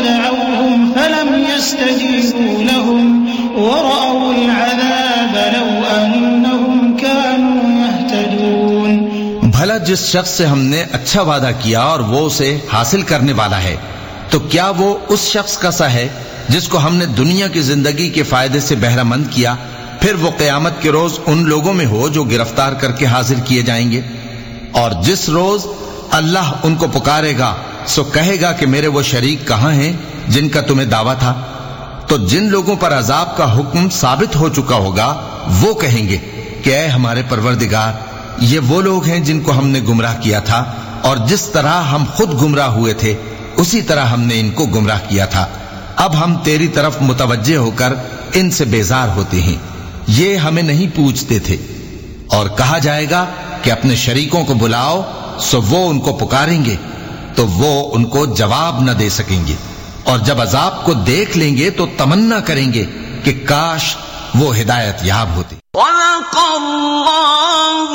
فدعوهم film يستجيبوا لهم ورأوا العذاب لو أنهم كانوا يهتدون. بھلا جس شخص سے ہم نے اچھا وعدہ کیا اور وہ اسے حاصل کرنے والا ہے، تو کیا وہ اس شخص کا سا ہے جس کو ہم نے دنیا کی زندگی کے فائدے سے بہرہ مند کیا، پھر وہ قیامت کے روز ان لوگوں میں ہو جو گرفتار کر کے حاضر کیے جائیں گے؟ اور جس روز اللہ ان کو پکارے گا سو کہے گا کہ میرے وہ شریک کہاں ہیں جن کا تمہیں دعویٰ تھا؟ تو جن لوگوں پر عذاب کا حکم ثابت ہو چکا ہوگا وہ کہیں گے کہ اے ہمارے پروردگار، یہ وہ لوگ ہیں جن کو ہم نے گمراہ کیا تھا، اور جس طرح ہم خود گمراہ ہوئے تھے اسی طرح ہم نے ان کو گمراہ کیا تھا. اب ہم تیری طرف متوجہ ہو کر ان سے بیزار ہوتے ہیں، یہ ہمیں نہیں پوچھتے تھے. اور کہا جائے گا کہ اپنے شریکوں کو بلاؤ، سو وہ ان کو پکاریں گے تو وہ ان کو جواب نہ دے سکیں گے، اور جب عذاب کو دیکھ لیں گے تو تمنا کریں گے کہ کاش وہ ہدایت یاب ہوتے. صدق اللہ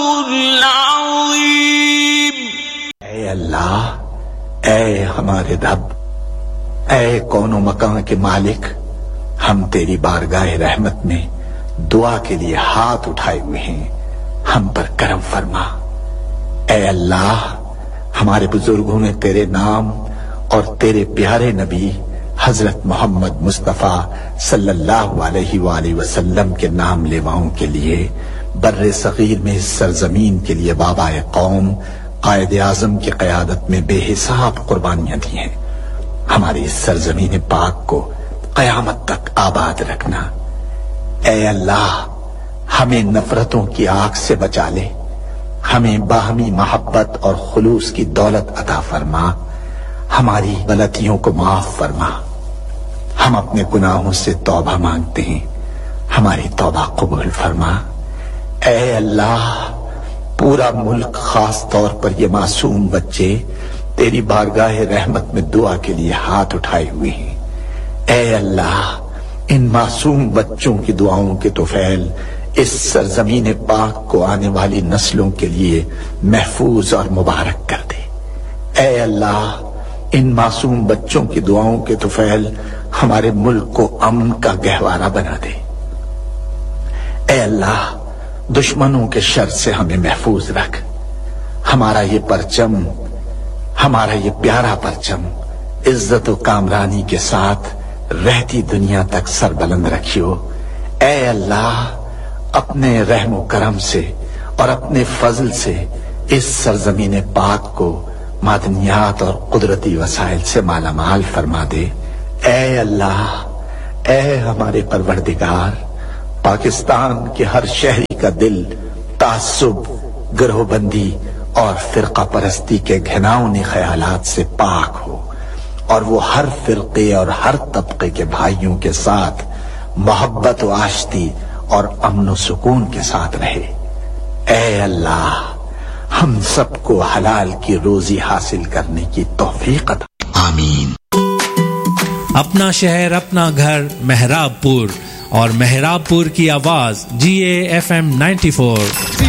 العظیم. اے اللہ، اے ہمارے رب، اے کون و مکان کے مالک، ہم تیری بارگاہ رحمت میں دعا کے لیے ہاتھ اٹھائے ہوئے ہیں، ہم پر کرم فرما. اے اللہ، ہمارے بزرگوں نے تیرے نام اور تیرے پیارے نبی حضرت محمد مصطفیٰ صلی اللہ علیہ وآلہ وسلم کے نام لیواؤں کے لیے بر صغیر میں اس سرزمین کے لیے بابائے قوم قائد اعظم کی قیادت میں بے حساب قربانیاں دی ہیں. ہماری اس سرزمین پاک کو قیامت تک آباد رکھنا. اے اللہ، ہمیں نفرتوں کی آگ سے بچا لے، ہمیں باہمی محبت اور خلوص کی دولت عطا فرما، ہماری غلطیوں کو معاف فرما. ہم اپنے گناہوں سے توبہ مانگتے ہیں، ہماری توبہ قبول فرما. اے اللہ، پورا ملک، خاص طور پر یہ معصوم بچے تیری بارگاہ رحمت میں دعا کے لیے ہاتھ اٹھائے ہوئے ہیں. اے اللہ، ان معصوم بچوں کی دعاؤں کے طفیل اس سرزمین پاک کو آنے والی نسلوں کے لیے محفوظ اور مبارک کر دے. اے اللہ، ان معصوم بچوں کی دعاؤں کے طفیل ہمارے ملک کو امن کا گہوارہ بنا دے. اے اللہ، دشمنوں کے شر سے ہمیں محفوظ رکھ. ہمارا یہ پرچم، ہمارا یہ پیارا پرچم عزت و کامرانی کے ساتھ رہتی دنیا تک سربلند رکھیو. اے اللہ، اپنے رحم و کرم سے اور اپنے فضل سے اس سرزمین پاک کو معدنیات اور قدرتی وسائل سے مالا مال فرما دے. اے اللہ، اے ہمارے پروردگار، پاکستان کے ہر شہری کا دل تعصب، گروہ بندی اور فرقہ پرستی کے گھناؤنے خیالات سے پاک ہو، اور وہ ہر فرقے اور ہر طبقے کے بھائیوں کے ساتھ محبت و آشتی اور امن و سکون کے ساتھ رہے. اے اللہ، ہم سب کو حلال کی روزی حاصل کرنے کی توفیق عطا. آمین. اپنا شہر اپنا گھر مہراب پور، اور مہراب پور کی آواز GAFM 94